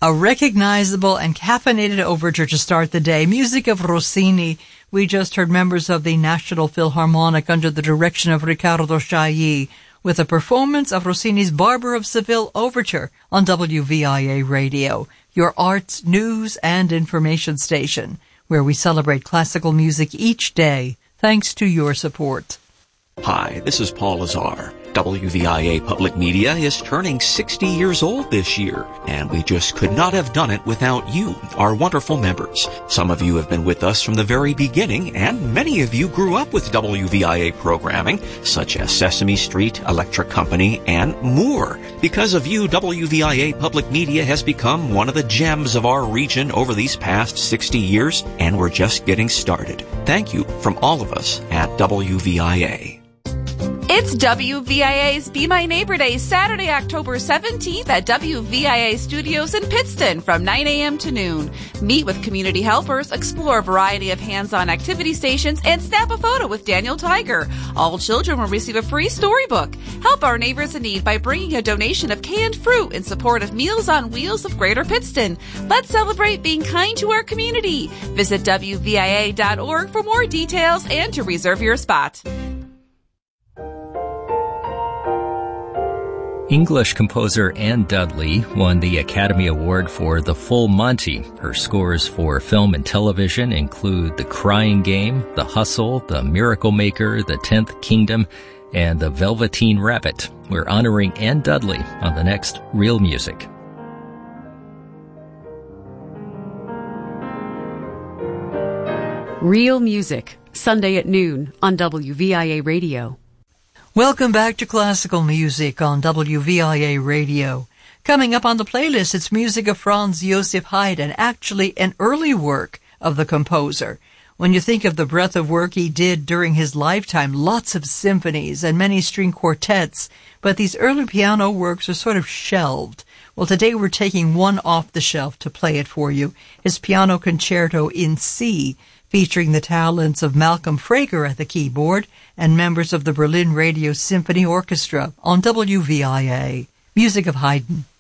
A recognizable and caffeinated overture to start the day. Music of Rossini. We just heard members of the National Philharmonic under the direction of Riccardo Chailly with a performance of Rossini's Barber of Seville Overture on WVIA Radio, your arts, news, and information station, where we celebrate classical music each day, thanks to your support. Hi, this is Paul Lazar. WVIA Public Media is turning 60 years old this year, and we just could not have done it without you, our wonderful members. Some of you have been with us from the very beginning, and many of you grew up with WVIA programming, such as Sesame Street, Electric Company, and more. Because of you, WVIA Public Media has become one of the gems of our region over these past 60 years, and we're just getting started. Thank you from all of us at WVIA. It's WVIA's Be My Neighbor Day, Saturday, October 17th at WVIA Studios in Pittston from 9 a.m. to noon. Meet with community helpers, explore a variety of hands-on activity stations, and snap a photo with Daniel Tiger. All children will receive a free storybook. Help our neighbors in need by bringing a donation of canned fruit in support of Meals on Wheels of Greater Pittston. Let's celebrate being kind to our community. Visit WVIA.org for more details and to reserve your spot. English composer Anne Dudley won the Academy Award for The Full Monty. Her scores for film and television include The Crying Game, The Hustle, The Miracle Maker, The 10th Kingdom, and The Velveteen Rabbit. We're honoring Anne Dudley on the next Real Music. Real Music, Sunday at noon on WVIA Radio. Welcome back to Classical Music on WVIA Radio. Coming up on the playlist, it's music of Franz Joseph Haydn, actually an early work of the composer. When you think of the breadth of work he did during his lifetime, lots of symphonies and many string quartets, but these early piano works are sort of shelved. Well, today we're taking one off the shelf to play it for you. His Piano Concerto in C, featuring the talents of Malcolm Frager at the keyboard and members of the Berlin Radio Symphony Orchestra on WVIA. Music of Haydn.